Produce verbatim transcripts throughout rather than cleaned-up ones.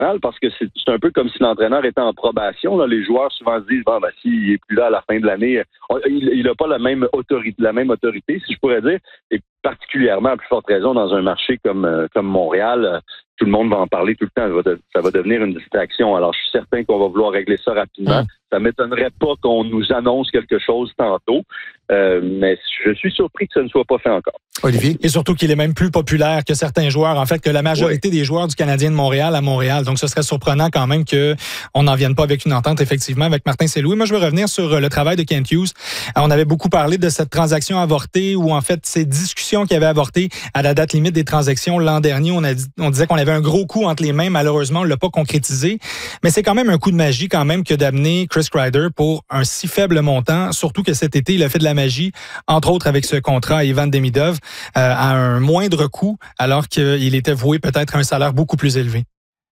parce que c'est, c'est un peu comme si l'entraîneur était en probation. Là. Les joueurs souvent se disent, bon, ben, s'il est plus là à la fin de l'année, il n'a pas la même autorité, la même autorité, si je pourrais dire, et particulièrement, à plus forte raison, dans un marché comme, euh, comme Montréal, euh, tout le monde va en parler tout le temps. Ça va, de, ça va devenir une distraction. Alors, je suis certain qu'on va vouloir régler ça rapidement. Mmh. Ça m'étonnerait pas qu'on nous annonce quelque chose tantôt, euh, mais je suis surpris que ça ne soit pas fait encore. Olivier? Et surtout qu'il est même plus populaire que certains joueurs, en fait, que la majorité oui. des joueurs du Canadien de Montréal à Montréal. Donc, ce serait surprenant quand même qu'on n'en vienne pas avec une entente, effectivement, avec Martin Saint-Louis. Moi, je veux revenir sur le travail de Kent Hughes. On avait beaucoup parlé de cette transaction avortée ou, en fait, ces discussions qui avaient avorté à la date limite des transactions l'an dernier. On, a dit, on disait qu'on avait un gros coup entre les mains. Malheureusement, on ne l'a pas concrétisé. Mais c'est quand même un coup de magie quand même que d'amener Chris Kreider pour un si faible montant, surtout que cet été, il a fait de la magie, entre autres avec ce contrat à Ivan Demidov, euh, à un moindre coût, alors qu'il était voué peut-être à un salaire beaucoup plus élevé.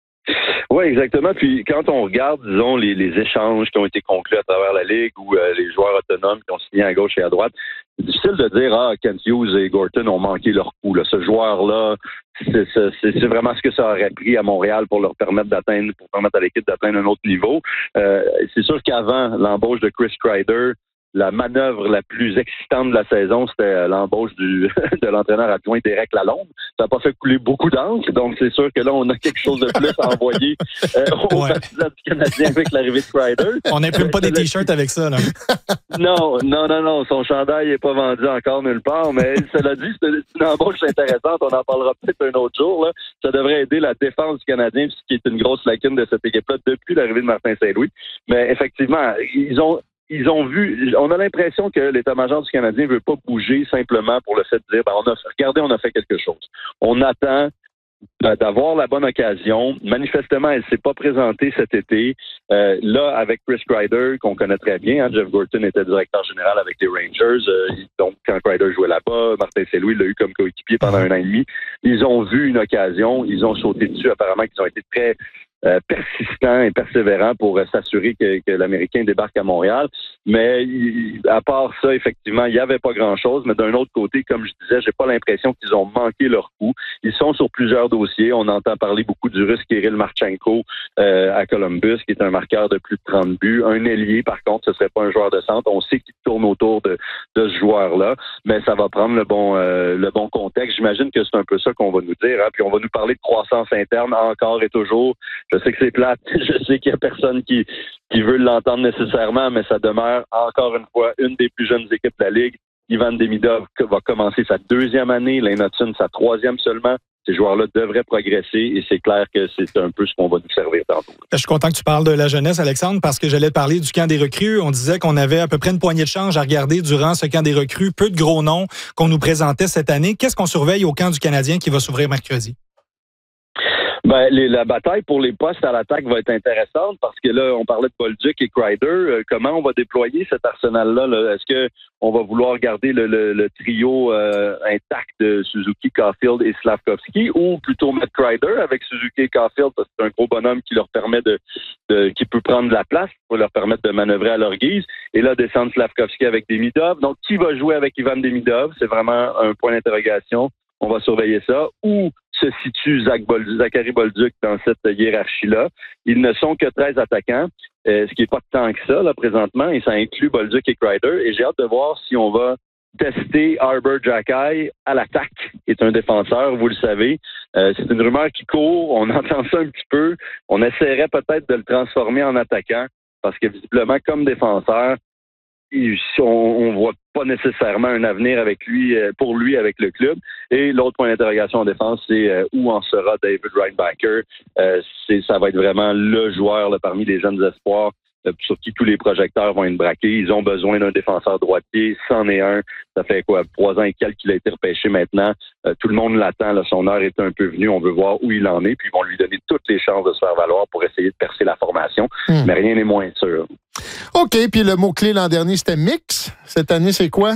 Oui, exactement. Puis quand on regarde, disons, les, les échanges qui ont été conclus à travers la Ligue ou euh, les joueurs autonomes qui ont signé à gauche et à droite, c'est difficile de dire, ah, Kent Hughes et Gorton ont manqué leur coup. Là. Ce joueur-là, c'est, c'est, c'est vraiment ce que ça aurait pris à Montréal pour leur permettre d'atteindre, pour permettre à l'équipe d'atteindre un autre niveau. Euh, c'est sûr qu'avant l'embauche de Chris Kreider, la manœuvre la plus excitante de la saison, c'était l'embauche du, de l'entraîneur adjoint Derek Lalonde. Ça n'a pas fait couler beaucoup d'encre, donc c'est sûr que là, on a quelque chose de plus à envoyer euh, aux ouais. partisans du Canadien avec l'arrivée de Kreider. On n'imprime pas des t-shirts avec ça, là. Non, non, non, non. Son chandail n'est pas vendu encore nulle part, mais cela dit, c'est une embauche intéressante. On en parlera peut-être un autre jour. Là. Ça devrait aider la défense du Canadien, ce qui est une grosse lacune de cette équipe-là depuis l'arrivée de Martin Saint-Louis. Mais effectivement, ils ont Ils ont vu, on a l'impression que l'état-major du Canadien ne veut pas bouger simplement pour le fait de dire, ben, on a, regardez, on a fait quelque chose. On attend d'avoir la bonne occasion. Manifestement, elle ne s'est pas présentée cet été. Euh, là, avec Chris Kreider, qu'on connaît très bien, hein, Jeff Gorton était directeur général avec les Rangers. Euh, donc, quand Kreider jouait là-bas, Martin Saint-Louis l'a eu comme coéquipier pendant un an et demi. Ils ont vu une occasion, ils ont sauté dessus. Apparemment qu'ils ont été très Euh, persistant et persévérant pour euh, s'assurer que, que l'Américain débarque à Montréal. Mais il, à part ça, effectivement, il n'y avait pas grand-chose. Mais d'un autre côté, comme je disais, j'ai pas l'impression qu'ils ont manqué leur coup. Ils sont sur plusieurs dossiers. On entend parler beaucoup du Russe Kirill Marchenko euh, à Columbus, qui est un marqueur de plus de trente buts. Un ailier, par contre, ce serait pas un joueur de centre. On sait qu'il tourne autour de, de ce joueur-là, mais ça va prendre le bon, euh, le bon contexte. J'imagine que c'est un peu ça qu'on va nous dire. Hein? Puis on va nous parler de croissance interne encore et toujours. Je sais que c'est plate, je sais qu'il y a personne qui, qui veut l'entendre nécessairement, mais ça demeure encore une fois une des plus jeunes équipes de la Ligue. Ivan Demidov va commencer sa deuxième année, Lane Hudson sa troisième seulement. Ces joueurs-là devraient progresser et c'est clair que c'est un peu ce qu'on va nous servir tantôt. Je suis content que tu parles de la jeunesse, Alexandre, parce que j'allais te parler du camp des recrues. On disait qu'on avait à peu près une poignée de change à regarder durant ce camp des recrues. Peu de gros noms qu'on nous présentait cette année. Qu'est-ce qu'on surveille au camp du Canadien qui va s'ouvrir mercredi? Ben, les, la bataille pour les postes à l'attaque va être intéressante parce que là, on parlait de Bolduc et Kreider. Euh, comment on va déployer cet arsenal-là? Là? Est-ce que on va vouloir garder le, le, le trio euh, intact de Suzuki, Caulfield et Slavkovski ou plutôt mettre Kreider avec Suzuki et Caulfield parce que c'est un gros bonhomme qui leur permet de, de qui peut prendre de la place pour leur permettre de manœuvrer à leur guise et là descendre Slavkovski avec Demidov. Donc, qui va jouer avec Ivan Demidov? C'est vraiment un point d'interrogation. On va surveiller ça. Où se situe Zach Bolduc, Zachary Bolduc dans cette hiérarchie-là? Ils ne sont que treize attaquants, euh, ce qui n'est pas tant que ça là présentement, et ça inclut Bolduc et Kreider. Et j'ai hâte de voir si on va tester Arber Xhekaj à l'attaque, qui est un défenseur, vous le savez. Euh, c'est une rumeur qui court, on entend ça un petit peu. On essaierait peut-être de le transformer en attaquant, parce que visiblement, comme défenseur, on ne voit pas nécessairement un avenir avec lui, pour lui avec le club. Et l'autre point d'interrogation en défense, c'est euh, où en sera David Reinbacher. Euh, c'est, ça va être vraiment le joueur là, parmi les jeunes espoirs euh, sur qui tous les projecteurs vont être braqués. Ils ont besoin d'un défenseur droitier. C'en est un. Ça fait quoi, trois ans et quelques qu'il a été repêché maintenant. Euh, tout le monde l'attend. Là, son heure est un peu venue. On veut voir où il en est. Puis ils vont lui donner toutes les chances de se faire valoir pour essayer de percer la formation. Mmh. Mais rien n'est moins sûr. OK, puis le mot-clé l'an dernier, c'était mix. Cette année, c'est quoi?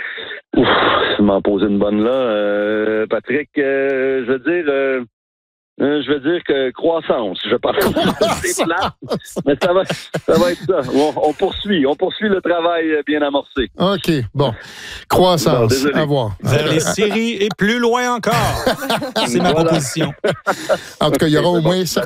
Ouf, tu m'en poses une bonne là. Euh, Patrick, euh, je veux dire, euh, Euh, je veux dire que croissance, je pense. C'est plat, mais ça va, ça va être ça. On, on poursuit, on poursuit le travail bien amorcé. OK, bon. Croissance, non, à voir. Vers les séries et plus loin encore. C'est ma Voilà. proposition. En tout cas, il y aura au moins